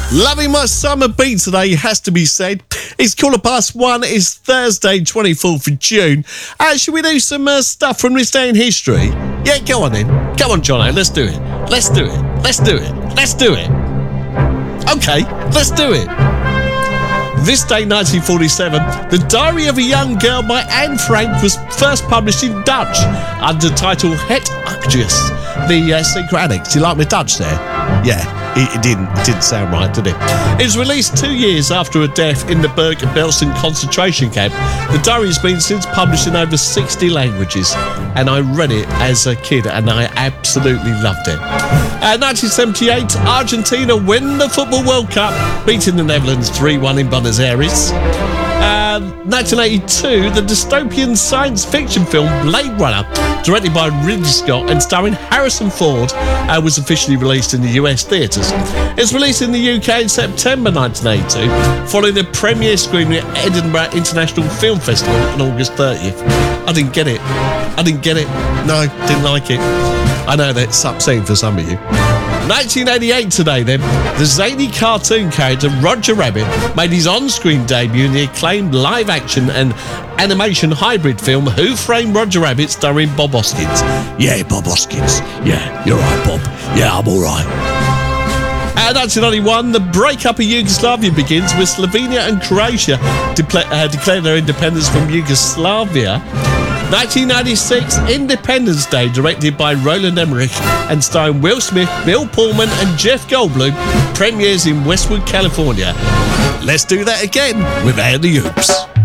Loving my summer beat today, has to be said. It's 1:15. It's Thursday, 24th of June. Should we do some stuff from this day in history? Yeah, go on then. Come on, Jono, let's do it. Let's do it. Let's do it. Let's do it. Okay, let's do it. This day, 1947, The Diary of a Young Girl by Anne Frank was first published in Dutch under the title Het Actjes, the Secret Annex. You like my Dutch there? Yeah, it didn't sound right, did it? It was released 2 years after her death in the Bergen-Belsen concentration camp. The diary has been since published in over 60 languages, and I read it as a kid, and I absolutely loved it. 1978, Argentina win the Football World Cup, beating the Netherlands 3-1 in Buenos Aires. 1982, the dystopian science fiction film Blade Runner, directed by Ridley Scott and starring Harrison Ford, was officially released in the US theatres. It was released in the UK in September 1982, following the premiere screening at Edinburgh International Film Festival on August 30th. I didn't get it. No, didn't like it. I know that's upsetting for some of you. 1988 today then, the zany cartoon character Roger Rabbit made his on-screen debut in the acclaimed live-action and animation hybrid film Who Framed Roger Rabbit, starring Bob Hoskins. Yeah, Bob Hoskins. Yeah, you're right, Bob. Yeah, I'm all right. 1991, the breakup of Yugoslavia begins with Slovenia and Croatia declare their independence from Yugoslavia. 1996, Independence Day, directed by Roland Emmerich and starring Will Smith, Bill Pullman and Jeff Goldblum, premieres in Westwood, California. Let's do that again with Andy Hoops.